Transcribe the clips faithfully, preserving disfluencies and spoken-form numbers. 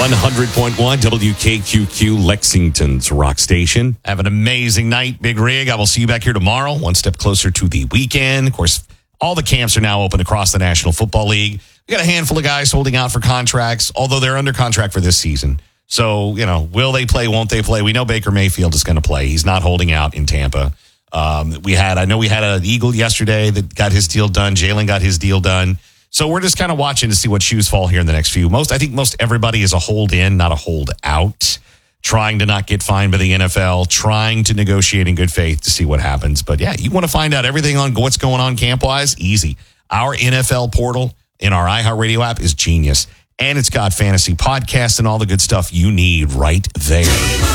one hundred point one W K Q Q, Lexington's rock station. Have an amazing night, Big Rig. I will see you back here tomorrow, one step closer to the weekend. Of course, all the camps are now open across the National Football League. We got a handful of guys holding out for contracts, although they're under contract for this season. So, you know, will they play, won't they play? We know Baker Mayfield is going to play. He's not holding out in Tampa. Um, we had, I know we had an Eagle yesterday that got his deal done. Jalen got his deal done. So we're just kind of watching to see what shoes fall here in the next few. Most, I think most everybody is a hold in, not a hold out, trying to not get fined by the N F L, trying to negotiate in good faith to see what happens. But yeah, you want to find out everything on what's going on camp wise? Easy. Our N F L portal in our iHeartRadio app is genius. And it's got fantasy podcasts and all the good stuff you need right there.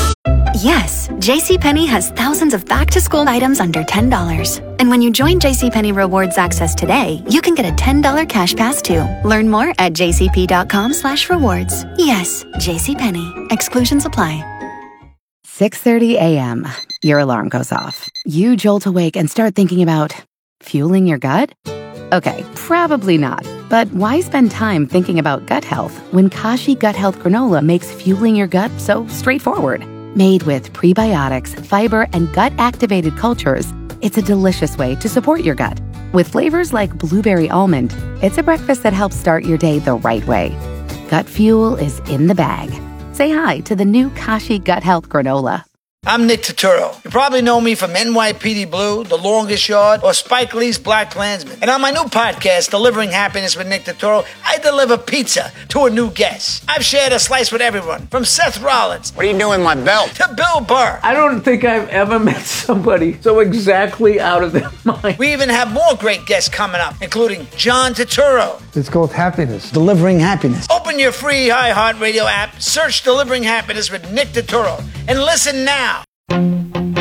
Yes, JCPenney has thousands of back-to-school items under ten dollars. And when you join JCPenney Rewards Access today, you can get a ten dollars cash pass too. Learn more at jcp.com slash rewards. Yes, JCPenney. Exclusions apply. six thirty a.m. Your alarm goes off. You jolt awake and start thinking about fueling your gut? Okay, probably not. But why spend time thinking about gut health when Kashi Gut Health Granola makes fueling your gut so straightforward? Made with prebiotics, fiber, and gut-activated cultures, it's a delicious way to support your gut. With flavors like blueberry almond, it's a breakfast that helps start your day the right way. Gut fuel is in the bag. Say hi to the new Kashi Gut Health Granola. I'm Nick Turturro. You probably know me from N Y P D Blue, The Longest Yard, or Spike Lee's Black Klansman. And on my new podcast, Delivering Happiness with Nick Turturro, I deliver pizza to a new guest. I've shared a slice with everyone, from Seth Rollins. What are you doing, my belt? To Bill Burr. I don't think I've ever met somebody so exactly out of their mind. We even have more great guests coming up, including John Turturro. It's called Happiness. Delivering Happiness. Open your free iHeartRadio app, search Delivering Happiness with Nick Turturro, and listen now.